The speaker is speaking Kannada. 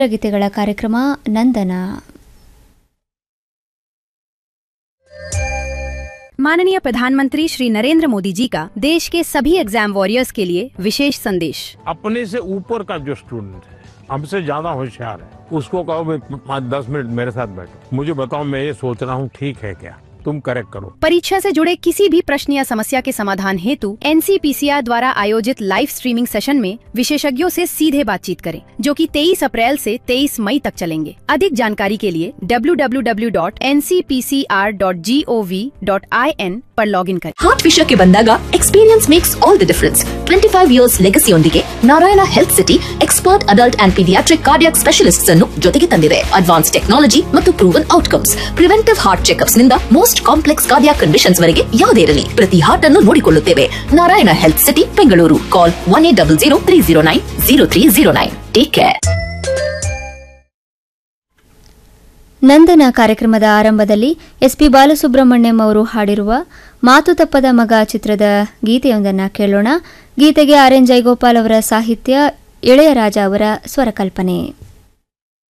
ಗೀತೆಗಳ ಕಾರ್ಯಕ್ರಮ ನಂದನ. माननीय प्रधानमंत्री श्री नरेंद्र मोदी जी का देश के सभी एग्जाम वॉरियर्स के लिए विशेष संदेश। अपने से ऊपर का जो स्टूडेंट है, हमसे ज्यादा होशियार है, उसको कहो 5-10 मिनट मेरे साथ बैठो, मुझे बताओ मैं ये सोच रहा हूँ ठीक है क्या, तुम करेक्ट करो। परीक्षा से जुड़े किसी भी प्रश्न या समस्या के समाधान हेतु NCPCR द्वारा आयोजित लाइव स्ट्रीमिंग सेशन में विशेषज्ञों से सीधे बातचीत करें, जो कि 23 अप्रैल से 23 मई तक चलेंगे। अधिक जानकारी के लिए www.ncpcr.gov.in पर लॉगिन करें। ಹಾರ್ಟ್ ವಿಷಯಕ್ಕೆ ಬಂದಾಗ experience makes all the difference. 25 years ಲೆಗಸಿಯೊಂದಿಗೆ Narayana health city expert adult and paediatric cardiac specialists ಅನ್ನು ಜೊತೆಗೆ ತಂದಿದೆ. ಅಡ್ವಾನ್ಸ್ ಟೆಕ್ನಾಲಜಿ ಮತ್ತು proven outcomes. Preventive heart checkups ನಿಂದ ಮೋಸ್ಟ್ ಕಾಂಪ್ಲೆಕ್ಸ್ ಕಾರ್ಡಿಯಾಕ್ ಕಂಡೀಷನ್ಸ್ ವರೆಗೆ ಯಾವುದೇ ಇರಲಿ ಪ್ರತಿ ಹಾರ್ಟ್ ಅನ್ನು ನೋಡಿಕೊಳ್ಳುತ್ತೇವೆ. Narayana health city Bengaluru. ಕಾಲ್ 1800-309-0309. Take care. ನಂದನ ಕಾರ್ಯಕ್ರಮದ ಆರಂಭದಲ್ಲಿ ಎಸ್ಪಿ ಬಾಲಸುಬ್ರಹ್ಮಣ್ಯಂ ಅವರು ಹಾಡಿರುವ ಮಾತು ತಪ್ಪದ ಮಗ ಚಿತ್ರದ ಗೀತೆಯೊಂದನ್ನು ಕೇಳೋಣ. ಗೀತೆಗೆ ಆರ್ ಎನ್ ಜಯಗೋಪಾಲ್ ಅವರ ಸಾಹಿತ್ಯ, ಇಳೆಯರಾಜ ಅವರ ಸ್ವರಕಲ್ಪನೆ.